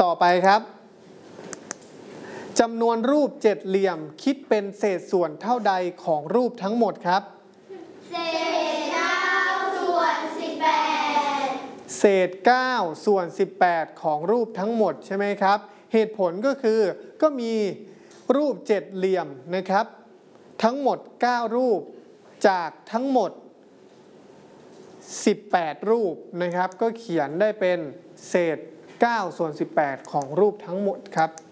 ต่อไปครับจำนวนรูปเจ็ดเหลี่ยมคิดเป็นเศษส่วนเท่าใดของรูปทั้งหมดครับเศษ9ส่วน18 เศษ9ส่วน18ของรูปทั้งหมดใช่ไหมครับเหตุผลก็คือก็มีรูปเจ็ดเหลี่ยมนะครับทั้งหมด9รูปจากทั้งหมด18รูปนะครับก็เขียนได้เป็นเศษ9ส่วน18ของรูปทั้งหมดครับ